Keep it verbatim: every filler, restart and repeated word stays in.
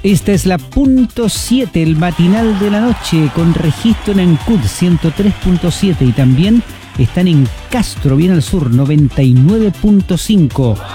Esta es la punto siete, el matinal de la noche, con registro en Ancud ciento tres punto siete y también están en Castro, bien al sur, noventa y nueve punto cinco.